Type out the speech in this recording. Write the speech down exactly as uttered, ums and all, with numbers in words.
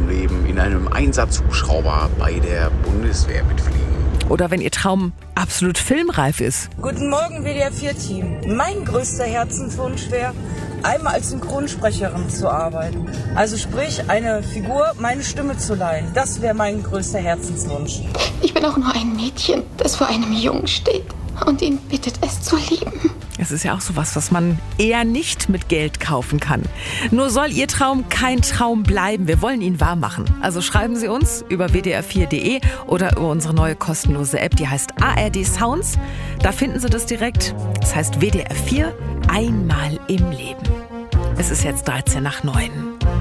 meinem Leben in einem Einsatzhubschrauber bei der Bundeswehr mitfliegen. Oder wenn Ihr Traum absolut filmreif ist. Guten Morgen, W D R vier Team. Mein größter Herzenswunsch wäre, einmal als Synchronsprecherin zu arbeiten. Also sprich, eine Figur, meine Stimme zu leihen. Das wäre mein größter Herzenswunsch. Ich bin auch nur ein Mädchen, das vor einem Jungen steht und ihn bittet, es zu lieben. Es ist ja auch sowas, was man eher nicht mit Geld kaufen kann. Nur soll Ihr Traum kein Traum bleiben. Wir wollen ihn wahr machen. Also schreiben Sie uns über w d r vier punkt d e oder über unsere neue kostenlose App, die heißt A R D Sounds. Da finden Sie das direkt. Das heißt W D R vier, einmal im Leben. Es ist jetzt dreizehn nach neun.